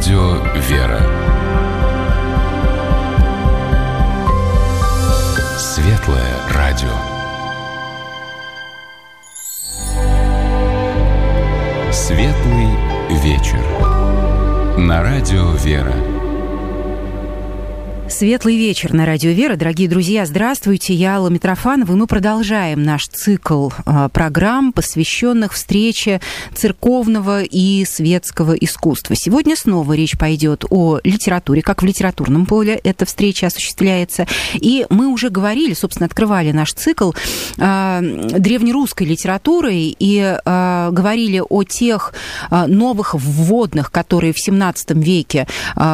радио «Вера». Светлое радио. Светлый вечер. На радио «Вера». Светлый вечер на радио «Вера». Дорогие друзья, здравствуйте. Я Алла Митрофанова, и мы продолжаем наш цикл программ, посвященных встрече церковного и светского искусства. Сегодня снова речь пойдет о литературе, как в литературном поле эта встреча осуществляется. И мы уже говорили, собственно, открывали наш цикл древнерусской литературой и говорили о тех новых вводных, которые в XVII веке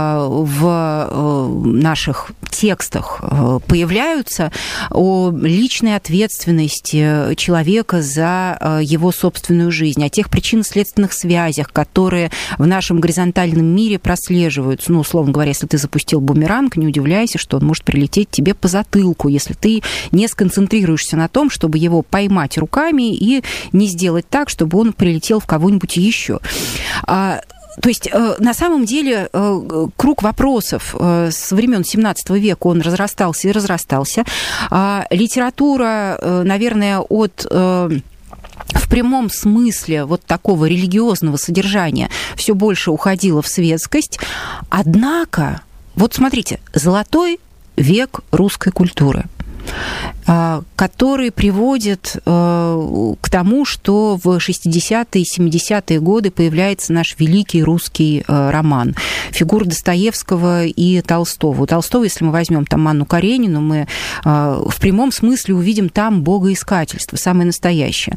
в наших текстах появляются, о личной ответственности человека за его собственную жизнь, о тех причинно-следственных связях, которые в нашем горизонтальном мире прослеживаются. Ну, условно говоря, если ты запустил бумеранг, не удивляйся, что он может прилететь тебе по затылку, если ты не сконцентрируешься на том, чтобы его поймать руками и не сделать так, чтобы он прилетел в кого-нибудь еще. То есть, на самом деле, круг вопросов со времен XVII века, он разрастался и разрастался. Литература, наверное, в прямом смысле вот такого религиозного содержания все больше уходила в светскость. Однако, вот смотрите, золотой век русской культуры, который приводит к тому, что в 60-е и 70-е годы появляется наш великий русский роман. Фигура Достоевского и Толстого. У Толстого, если мы возьмем там Анну Каренину, мы в прямом смысле увидим там богоискательство, самое настоящее.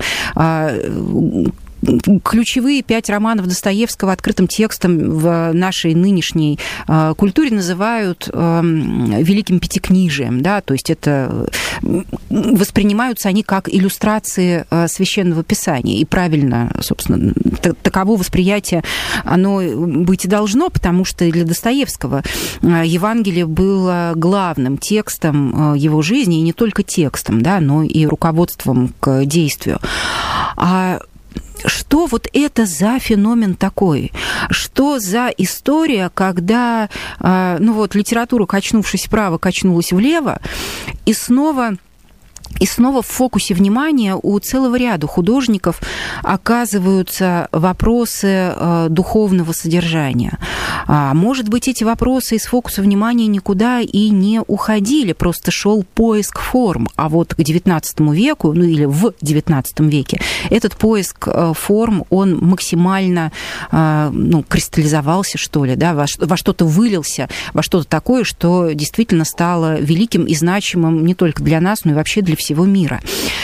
Ключевые 5 романов Достоевского открытым текстом в нашей нынешней культуре называют великим пятикнижием, да, то есть это воспринимаются они как иллюстрации священного писания, и правильно, собственно, таково восприятие оно быть и должно, потому что для Достоевского Евангелие было главным текстом его жизни, и не только текстом, да, но и руководством к действию. Что вот это за феномен такой? Что за история, когда, литература, качнувшись вправо, качнулась влево, и снова в фокусе внимания у целого ряда художников оказываются вопросы духовного содержания. Может быть, эти вопросы из фокуса внимания никуда и не уходили, просто шел поиск форм. А вот к XIX веку, или в XIX веке, этот поиск форм, он максимально кристаллизовался, что ли, да, во что-то вылился, во что-то такое, что действительно стало великим и значимым не только для нас, но и вообще для всего мира.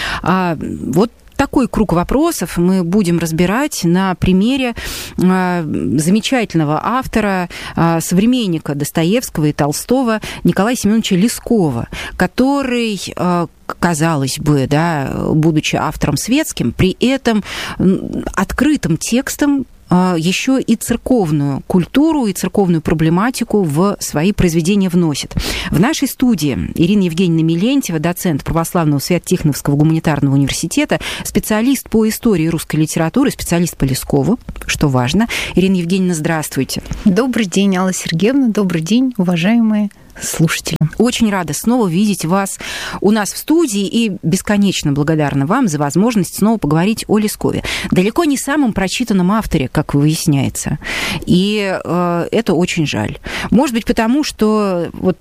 Вот такой круг вопросов мы будем разбирать на примере замечательного автора, современника Достоевского и Толстого Николая Семеновича Лескова, который, казалось бы, да, будучи автором светским, при этом открытым текстом еще и церковную культуру и церковную проблематику в свои произведения вносит. В нашей студии Ирина Евгеньевна Милентьева, доцент Православного Свято-Тихоновского гуманитарного университета, специалист по истории русской литературы, специалист по Лескову, что важно. Ирина Евгеньевна, здравствуйте. Добрый день, Алла Сергеевна. Добрый день, уважаемые слушатели. Очень рада снова видеть вас у нас в студии и бесконечно благодарна вам за возможность снова поговорить о Лескове. Далеко не самом прочитанном авторе, как выясняется. И это очень жаль. Может быть, потому что вот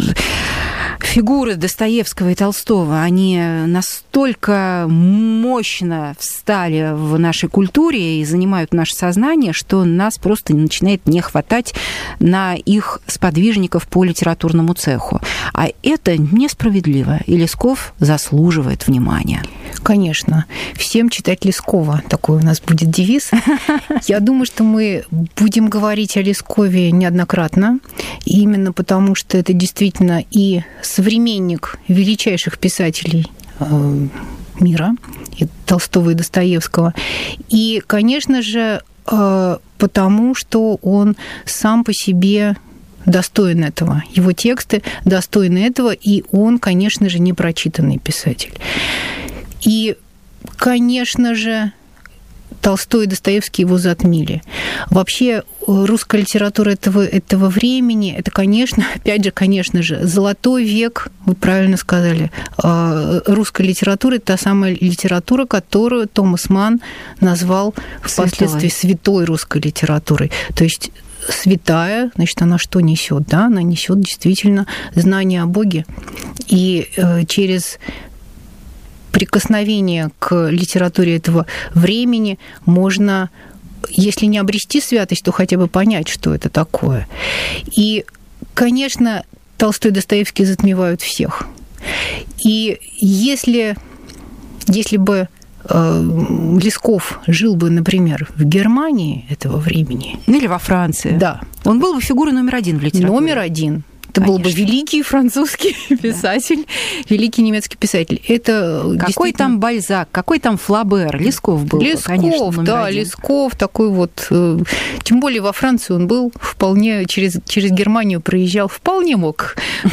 фигуры Достоевского и Толстого, они настолько мощно встали в нашей культуре и занимают наше сознание, что нас просто начинает не хватать на их сподвижников по литературному цеху. А это несправедливо, и Лесков заслуживает внимания. Конечно. Всем читать Лескова. Такой у нас будет девиз. Я думаю, что мы будем говорить о Лескове неоднократно, именно потому что это действительно и современник величайших писателей мира, и Толстого и Достоевского. И, конечно же, потому что он сам по себе достоин этого. Его тексты достойны этого, и он, конечно же, непрочитанный писатель. И, конечно же, Толстой и Достоевский его затмили. Вообще, русская литература этого времени, это, конечно, опять же, конечно же, золотой век, вы правильно сказали, русская литература – это та самая литература, которую Томас Манн назвал впоследствии святой русской литературой. То есть святая, значит, она что несет? Да, она несет действительно знание о Боге. И через прикосновение к литературе этого времени можно, если не обрести святость, то хотя бы понять, что это такое. И, конечно, Толстой и Достоевский затмевают всех. И если бы Лесков жил бы, например, в Германии этого времени... Или во Франции. Да. Он был бы фигурой номер один в литературе. Номер один. Это был бы великий французский писатель, великий немецкий писатель. Это какой действительно... там Бальзак, какой там Флабер, Лесков был, конечно, номер один. Лесков такой вот... Тем более во Франции он был вполне... Через Германию проезжал, вполне мог.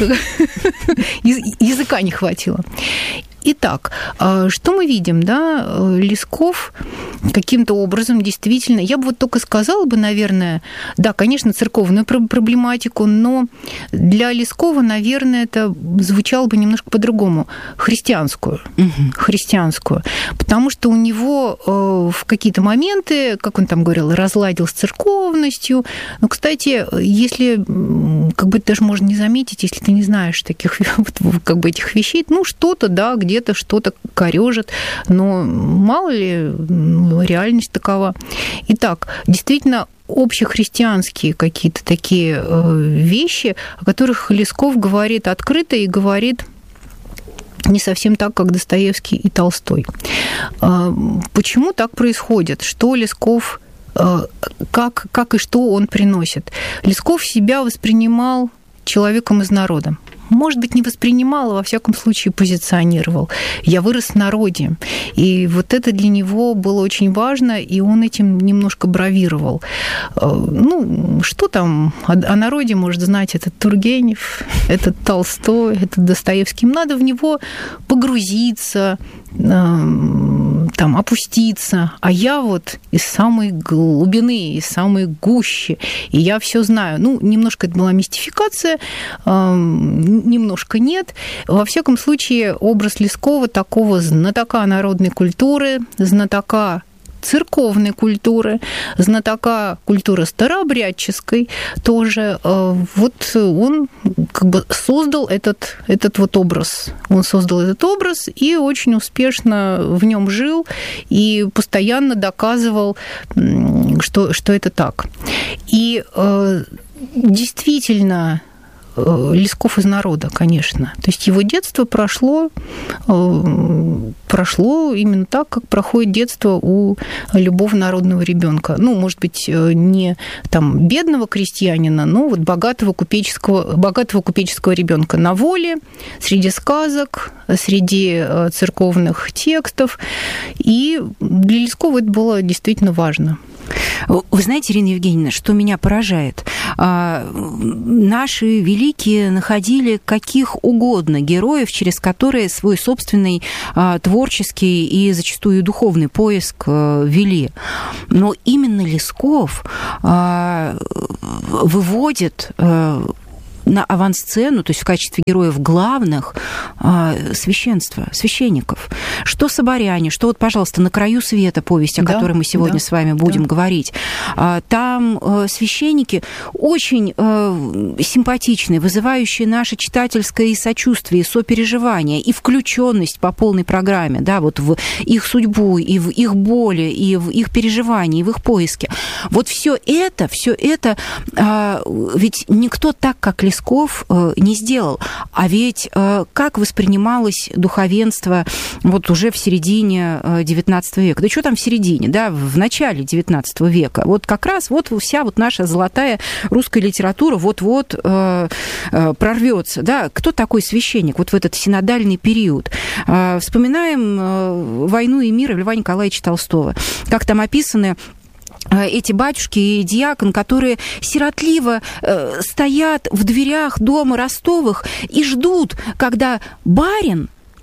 Языка не хватило. Итак, что мы видим, да? Лесков каким-то образом действительно... Я бы вот только сказала бы, наверное, да, конечно, церковную проблематику, но для Лескова, наверное, это звучало бы немножко по-другому. Христианскую. Христианскую. Потому что у него в какие-то моменты, как он там говорил, разладил с церковностью. Но, кстати, если... Как бы даже можно не заметить, если ты не знаешь таких как бы этих вещей, ну, что-то, да, где-то что-то корёжит, но мало ли, реальность такова. Итак, действительно, общехристианские какие-то такие вещи, о которых Лесков говорит открыто и говорит не совсем так, как Достоевский и Толстой. Почему так происходит? Что Лесков, как и что он приносит? Лесков себя воспринимал человеком из народа. Может быть, не воспринимал, а во всяком случае позиционировал. Я вырос в народе. И вот это для него было очень важно, и он этим немножко бравировал. Ну, что там о народе может знать этот Тургенев, этот Толстой, этот Достоевский? Им надо в него погрузиться, там, опуститься, а я вот из самой глубины, из самой гущи, и я все знаю. Ну, немножко это была мистификация, немножко нет. Во всяком случае, образ Лескова, такого знатока народной культуры, знатока церковной культуры, знатока культуры старообрядческой тоже, вот он как бы создал этот вот образ. Он создал этот образ и очень успешно в нем жил и постоянно доказывал, что это так. И действительно, Лесков из народа, конечно. То есть его детство прошло именно так, как проходит детство у любого народного ребенка. Ну, может быть, не там бедного крестьянина, но вот богатого купеческого ребенка на воле, среди сказок, среди церковных текстов. И для Лескова это было действительно важно. Вы знаете, Ирина Евгеньевна, что меня поражает? Наши великие находили каких угодно героев, через которые свой собственный творческий и зачастую духовный поиск вели. Но именно Лесков выводит на авансцену, то есть в качестве героев главных, священников. Что соборяне, что вот, пожалуйста, «На краю света» повесть, о которой мы сегодня с вами будем говорить. Там священники очень симпатичные, вызывающие наше читательское и сочувствие, и сопереживание, и включенность по полной программе, да, вот в их судьбу, и в их боли, и в их переживании, и в их поиске. Вот все это, ведь никто так, как Лесков, не сделал. А ведь как воспринималось духовенство вот уже в середине XIX века? Да что там в середине, да, в начале XIX века. Вот как раз вот вся вот наша золотая русская литература вот-вот прорвется. Да? Кто такой священник вот в этот синодальный период? Вспоминаем «Войну и мир» Льва Николаевича Толстого. Как там описаны эти батюшки и диакон, которые сиротливо стоят в дверях дома Ростовых и ждут, когда барин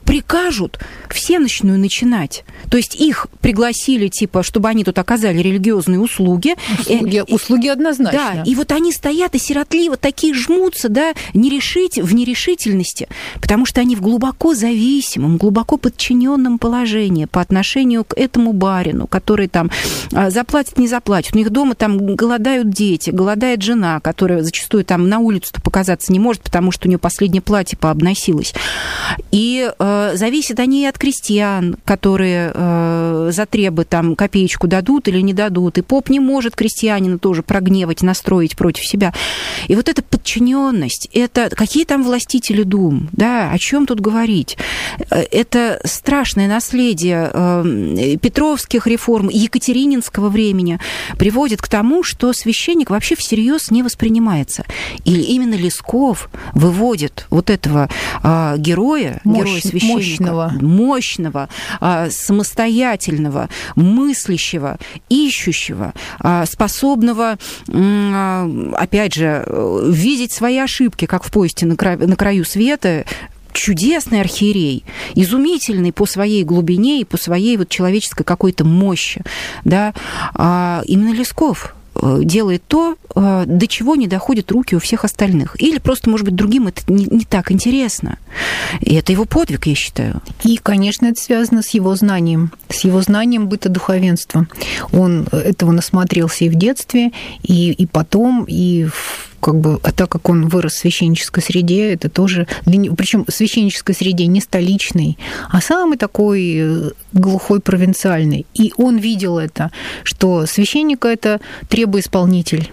прикажут всенощную начинать. То есть их пригласили, типа, чтобы они тут оказали религиозные услуги. Услуги однозначно. Да, и вот они стоят и сиротливо такие жмутся, да, в нерешительности, потому что они в глубоко зависимом, глубоко подчиненном положении по отношению к этому барину, который там заплатит, не заплатит. У них дома там голодают дети, голодает жена, которая зачастую там на улицу-то показаться не может, потому что у нее последнее платье пообносилось. И зависят они и от крестьян, которые за требы там копеечку дадут или не дадут. И поп не может крестьянина тоже прогневать, настроить против себя. И вот эта подчиненность, это какие там властители дум, да, о чем тут говорить? Это страшное наследие петровских реформ, Екатерининского времени приводит к тому, что священник вообще всерьез не воспринимается. И именно Лесков выводит вот этого героя священника, мощного, самостоятельного, мыслящего, ищущего, способного, опять же, видеть свои ошибки, как в повести «На краю света», чудесный архиерей, изумительный по своей глубине и по своей вот человеческой какой-то мощи. Да? Именно Лесков делает то, до чего не доходят руки у всех остальных. Или просто, может быть, другим это не так интересно. И это его подвиг, я считаю. И, конечно, это связано с его знанием быта духовенства. Он этого насмотрелся и в детстве, и потом, и как бы, а так как он вырос в священнической среде, это тоже... Причем в священнической среде не столичной, а самый такой глухой, провинциальный. И он видел это, что священника – это требоисполнитель,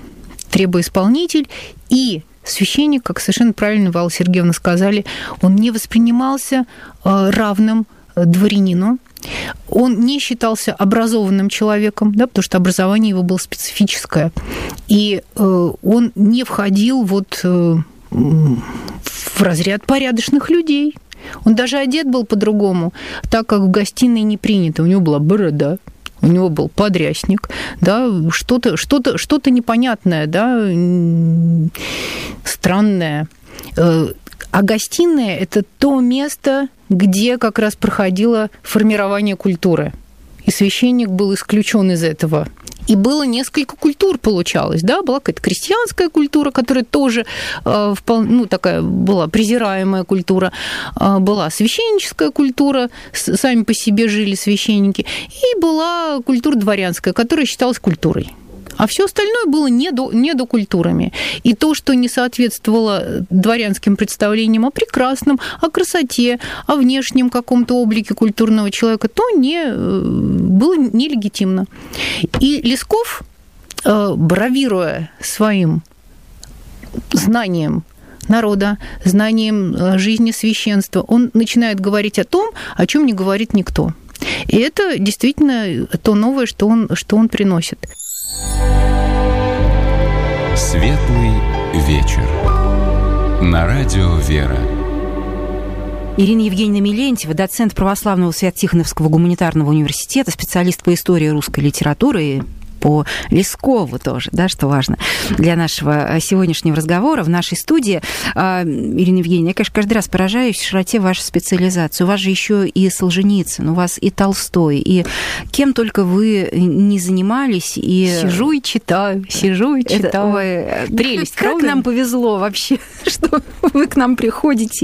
и священник, как совершенно правильно Валла Сергеевна сказали, он не воспринимался равным дворянину, он не считался образованным человеком, да, потому что образование его было специфическое, и он не входил вот в разряд порядочных людей. Он даже одет был по-другому, так как в гостиной не принято. У него была борода, у него был подрясник, да, что-то непонятное, да, странное. А гостиная – это то место, где как раз проходило формирование культуры. И священник был исключен из этого. И было несколько культур, получалось, да, была какая-то крестьянская культура, которая тоже такая была презираемая культура, была священническая культура, сами по себе жили священники, и была культура дворянская, которая считалась культурой. А все остальное было недокультурами. И то, что не соответствовало дворянским представлениям о прекрасном, о красоте, о внешнем каком-то облике культурного человека, то было нелегитимно. И Лесков, бравируя своим знанием народа, знанием жизни священства, он начинает говорить о том, о чем не говорит никто. И это действительно то новое, что он приносит. Светлый вечер. На радио «Вера». Ирина Евгеньевна Милентьева, доцент православного Свято-Тихоновского гуманитарного университета, специалист по истории русской литературы и по Лескову тоже, да, что важно для нашего сегодняшнего разговора в нашей студии. Ирина Евгеньевна, я, конечно, каждый раз поражаюсь широте вашей специализации. У вас же еще и Солженицын, у вас и Толстой, и кем только вы не занимались. И... Сижу и читаю. Прелесть. Как нам повезло вообще, что вы к нам приходите